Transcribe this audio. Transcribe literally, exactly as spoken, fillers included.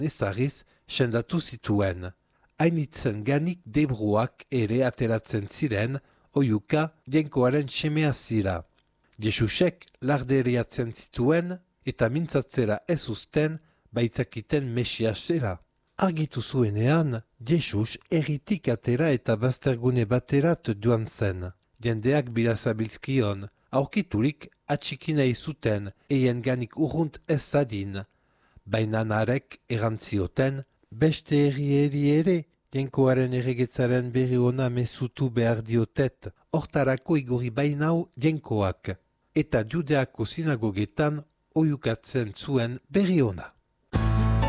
ezarriz sendatu zituen. Hainitzen ganik debruak ere ateratzen ziren, oiuka jainkoaren semea zira. Jesusek larderiatzen zituen eta mintzatzera ez uzten baitzakiten mesiasera. Argitu zuenean, Jesus erritik atera eta baztergune baterat duan zen. Jendeak birazabilzkion, aurkiturik atxikinei zuten eien ganik urrunt ez zadin. Baina narek erantzioten, beste herrieri ere, jainkoaren erregetzaren berri ona mezutu behar diotet, hortarako igorri bainau jainkoak, eta judeako sinagogetan oiukatzen zuen berri ona.